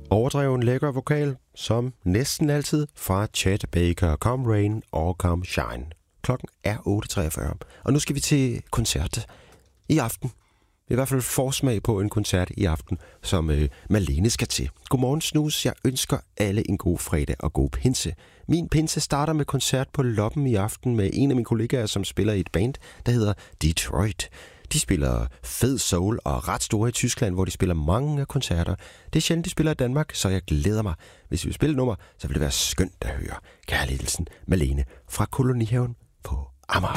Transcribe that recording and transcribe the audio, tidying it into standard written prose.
Overdreven lækker vokal, som næsten altid fra Chet Baker. Come Rain or Come Shine. Klokken er 8.43, og nu skal vi til koncert i aften. I hvert fald forsmag på en koncert i aften, som Malene skal til. Godmorgen, Snus. Jeg ønsker alle en god fredag og god pinse. Min pinse starter med koncert på Loppen i aften med en af mine kollegaer, som spiller i et band, der hedder Detroit. De spiller fed soul og ret store i Tyskland, hvor de spiller mange koncerter. Det er sjældent, de spiller i Danmark, så jeg glæder mig. Hvis vi vil spille et nummer, så vil det være skønt at høre. Kærligheden Malene fra Kolonihaven på Amager.